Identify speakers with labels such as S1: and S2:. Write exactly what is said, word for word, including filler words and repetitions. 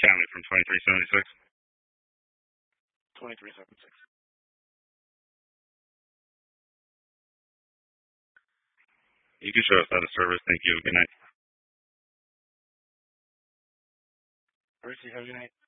S1: County from twenty-three seventy-six.
S2: twenty-three seventy-six.
S1: You can show us out of service. Thank you. Good night.
S2: Mercy, have a good night.